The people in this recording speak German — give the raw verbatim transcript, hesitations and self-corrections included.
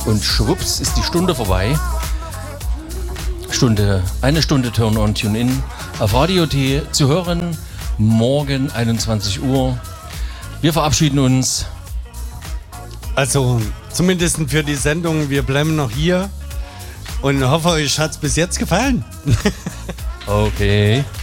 Und schwupps ist die Stunde vorbei. Stunde, eine Stunde Turn on, Tune in auf Radio T zu hören. Morgen einundzwanzig Uhr. Wir verabschieden uns. Also zumindest für die Sendung, wir bleiben noch hier und hoffe, euch hat es bis jetzt gefallen. Okay.